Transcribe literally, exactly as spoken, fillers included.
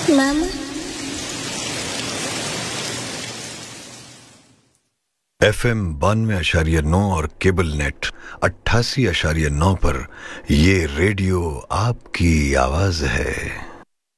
मामा। F M बानवे अशारिया नौ और केबल नेट अट्ठासी अशारिया नौ पर ये रेडियो आपकी आवाज है।